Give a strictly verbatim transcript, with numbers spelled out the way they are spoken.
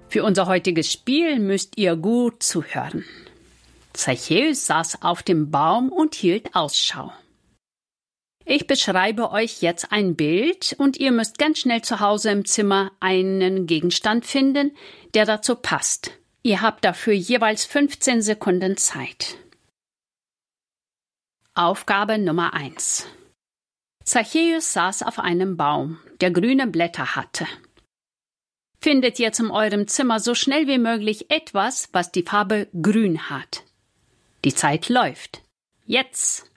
Für unser heutiges Spiel müsst ihr gut zuhören. Zachäus saß auf dem Baum und hielt Ausschau. Ich beschreibe euch jetzt ein Bild und ihr müsst ganz schnell zu Hause im Zimmer einen Gegenstand finden, der dazu passt. Ihr habt dafür jeweils fünfzehn Sekunden Zeit. Aufgabe Nummer eins. Zachäus saß auf einem Baum, der grüne Blätter hatte. Findet jetzt in eurem Zimmer so schnell wie möglich etwas, was die Farbe grün hat. Die Zeit läuft. Jetzt!